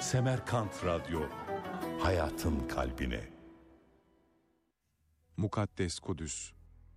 Semerkant Radyo, hayatın kalbine. Mukaddes Kudüs.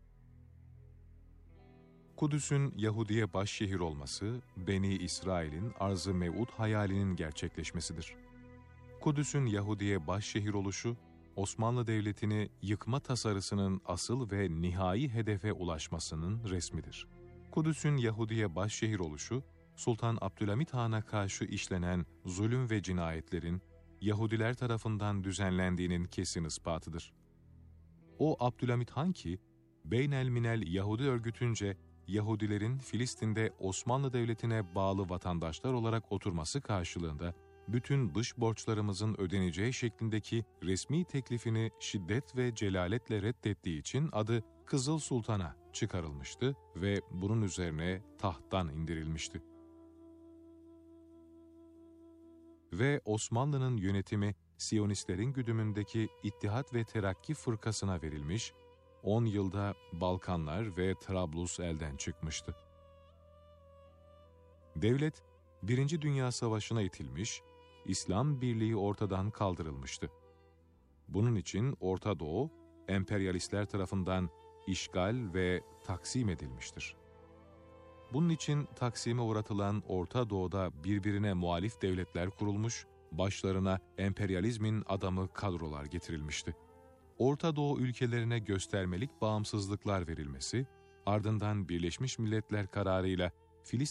Kudüs'ün Yahudiye başşehir olması, Beni İsrail'in arz-ı mev'ud hayalinin gerçekleşmesidir. Kudüs'ün Yahudiye başşehir oluşu, Osmanlı Devleti'ni yıkma tasarısının asıl ve nihai hedefe ulaşmasının resmidir. Kudüs'ün Yahudiye başşehir oluşu, Sultan Abdülhamit Han'a karşı işlenen zulüm ve cinayetlerin Yahudiler tarafından düzenlendiğinin kesin ispatıdır. O Abdülhamit Han ki, Beynelminel Yahudi örgütünce Yahudilerin Filistin'de Osmanlı Devleti'ne bağlı vatandaşlar olarak oturması karşılığında bütün dış borçlarımızın ödeneceği şeklindeki resmi teklifini şiddet ve celaletle reddettiği için adı Kızıl Sultan'a çıkarılmıştı ve bunun üzerine tahttan indirilmişti. Ve Osmanlı'nın yönetimi Siyonistlerin güdümündeki İttihat ve Terakki fırkasına verilmiş, 10 yılda Balkanlar ve Trablus elden çıkmıştı. Devlet, 1. Dünya Savaşı'na itilmiş, İslam birliği ortadan kaldırılmıştı. Bunun için Orta Doğu, emperyalistler tarafından işgal ve taksim edilmiştir. Bunun için taksime uğratılan Orta Doğu'da birbirine muhalif devletler kurulmuş, başlarına emperyalizmin adamı kadrolar getirilmişti. Orta Doğu ülkelerine göstermelik bağımsızlıklar verilmesi, ardından Birleşmiş Milletler kararıyla